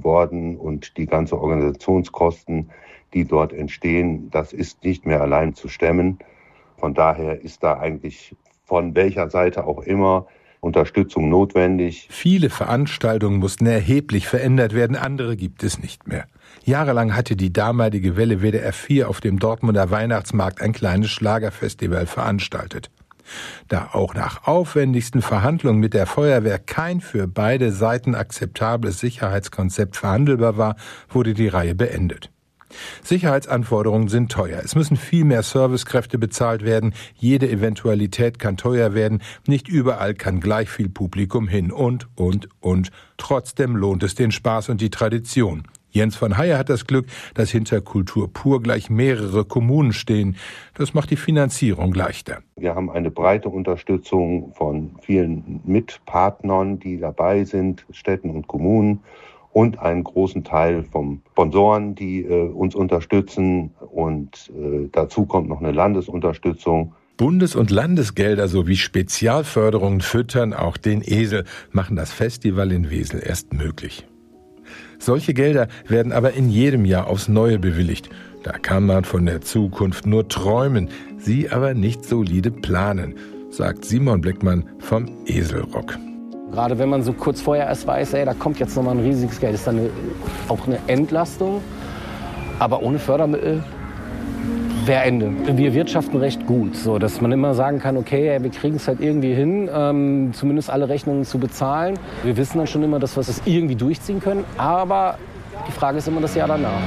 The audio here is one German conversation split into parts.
worden und die ganze Organisationskosten, die dort entstehen, das ist nicht mehr allein zu stemmen. Von daher ist da eigentlich von welcher Seite auch immer Unterstützung notwendig. Viele Veranstaltungen mussten erheblich verändert werden, andere gibt es nicht mehr. Jahrelang hatte die damalige Welle WDR 4 auf dem Dortmunder Weihnachtsmarkt ein kleines Schlagerfestival veranstaltet. Da auch nach aufwendigsten Verhandlungen mit der Feuerwehr kein für beide Seiten akzeptables Sicherheitskonzept verhandelbar war, wurde die Reihe beendet. Sicherheitsanforderungen sind teuer. Es müssen viel mehr Servicekräfte bezahlt werden. Jede Eventualität kann teuer werden. Nicht überall kann gleich viel Publikum hin. Und. Trotzdem lohnt es den Spaß und die Tradition. Jens von Heyer hat das Glück, dass hinter Kultur pur gleich mehrere Kommunen stehen. Das macht die Finanzierung leichter. Wir haben eine breite Unterstützung von vielen Mitpartnern, die dabei sind, Städten und Kommunen. Und einen großen Teil von Sponsoren, die uns unterstützen. Und dazu kommt noch eine Landesunterstützung. Bundes- und Landesgelder sowie Spezialförderungen füttern auch den Esel, machen das Festival in Wesel erst möglich. Solche Gelder werden aber in jedem Jahr aufs Neue bewilligt. Da kann man von der Zukunft nur träumen, sie aber nicht solide planen, sagt Simon Bleckmann vom Eselrock. Gerade wenn man so kurz vorher erst weiß, da kommt jetzt nochmal ein riesiges Geld, ist dann auch eine Entlastung. Aber ohne Fördermittel wäre Ende. Wir wirtschaften recht gut, so dass man immer sagen kann, okay, wir kriegen es halt irgendwie hin, zumindest alle Rechnungen zu bezahlen. Wir wissen dann schon immer, dass wir es irgendwie durchziehen können. Aber die Frage ist immer das Jahr danach.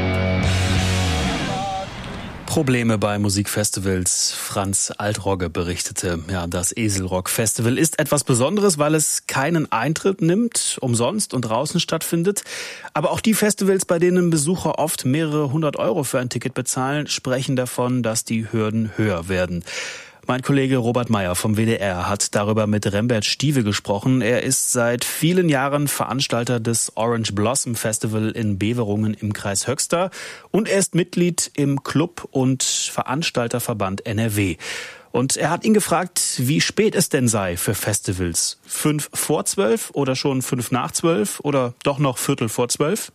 Probleme bei Musikfestivals. Franz Altrogge berichtete, das Eselrock-Festival ist etwas Besonderes, weil es keinen Eintritt nimmt, umsonst und draußen stattfindet. Aber auch die Festivals, bei denen Besucher oft mehrere 100 € für ein Ticket bezahlen, sprechen davon, dass die Hürden höher werden. Mein Kollege Robert Meyer vom WDR hat darüber mit Rembert Stieve gesprochen. Er ist seit vielen Jahren Veranstalter des Orange Blossom Festival in Beverungen im Kreis Höxter und er ist Mitglied im Club- und Veranstalterverband NRW. Und er hat ihn gefragt, wie spät es denn sei für Festivals. 5 vor 12 oder schon 5 nach 12 oder doch noch Viertel vor 12?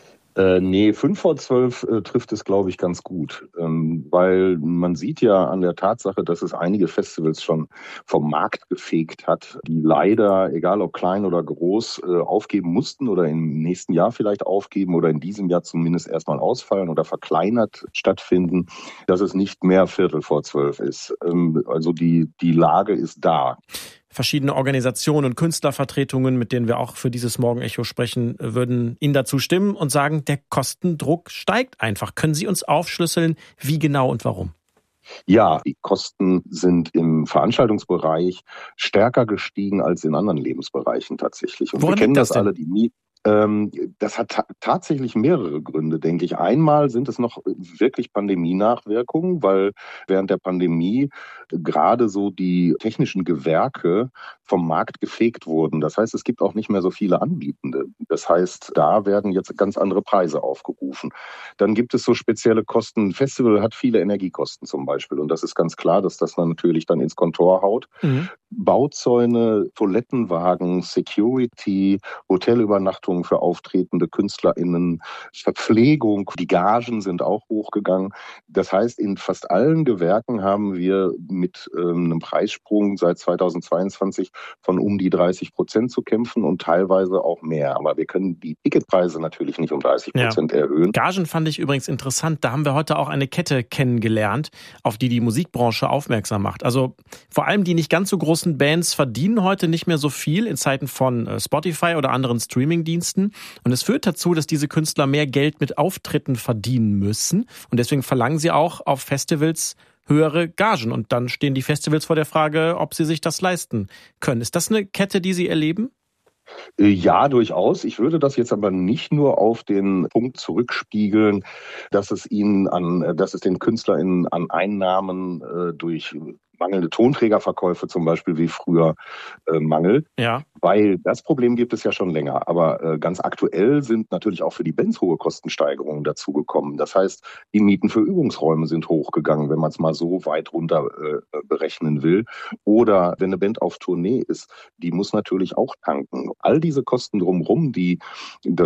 Nee, 5 vor 12 trifft es, glaube ich, ganz gut. Weil man sieht ja an der Tatsache, dass es einige Festivals schon vom Markt gefegt hat, die leider, egal ob klein oder groß, aufgeben mussten oder im nächsten Jahr vielleicht aufgeben oder in diesem Jahr zumindest erstmal ausfallen oder verkleinert stattfinden, dass es nicht mehr Viertel vor 12 ist. Also die Lage ist da. Verschiedene Organisationen und Künstlervertretungen, mit denen wir auch für dieses Morgenecho sprechen, würden Ihnen dazu stimmen und sagen, der Kostendruck steigt einfach. Können Sie uns aufschlüsseln, wie genau und warum? Ja, die Kosten sind im Veranstaltungsbereich stärker gestiegen als in anderen Lebensbereichen tatsächlich. Und wir kennen das alle, die Mieten. Das hat tatsächlich mehrere Gründe, denke ich. Einmal sind es noch wirklich Pandemienachwirkungen, weil während der Pandemie gerade so die technischen Gewerke vom Markt gefegt wurden. Das heißt, es gibt auch nicht mehr so viele Anbietende. Das heißt, da werden jetzt ganz andere Preise aufgerufen. Dann gibt es so spezielle Kosten. Ein Festival hat viele Energiekosten zum Beispiel. Und das ist ganz klar, dass das natürlich dann ins Kontor haut. Mhm. Bauzäune, Toilettenwagen, Security, Hotelübernachtungen für auftretende KünstlerInnen, Verpflegung, die Gagen sind auch hochgegangen. Das heißt, in fast allen Gewerken haben wir mit einem Preissprung seit 2022 von um die 30% zu kämpfen und teilweise auch mehr. Aber wir können die Ticketpreise natürlich nicht um 30% erhöhen. Gagen fand ich übrigens interessant. Da haben wir heute auch eine Kette kennengelernt, auf die Musikbranche aufmerksam macht. Also vor allem die nicht ganz so großen Bands verdienen heute nicht mehr so viel in Zeiten von Spotify oder anderen Streamingdiensten. Und es führt dazu, dass diese Künstler mehr Geld mit Auftritten verdienen müssen. Und deswegen verlangen sie auch auf Festivals höhere Gagen. Und dann stehen die Festivals vor der Frage, ob sie sich das leisten können. Ist das eine Kette, die Sie erleben? Ja, durchaus. Ich würde das jetzt aber nicht nur auf den Punkt zurückspiegeln, dass es den KünstlerInnen an Einnahmen durch mangelnde Tonträgerverkäufe zum Beispiel wie früher mangelt. Ja. Weil das Problem gibt es ja schon länger. Aber ganz aktuell sind natürlich auch für die Bands hohe Kostensteigerungen dazugekommen. Das heißt, die Mieten für Übungsräume sind hochgegangen, wenn man es mal so weit runter berechnen will. Oder wenn eine Band auf Tournee ist, die muss natürlich auch tanken. All diese Kosten drumherum, die